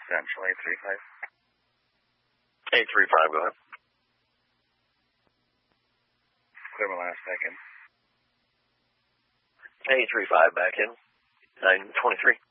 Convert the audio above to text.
Central 835. 835, go ahead. Clear my last second. 835 back in. 923.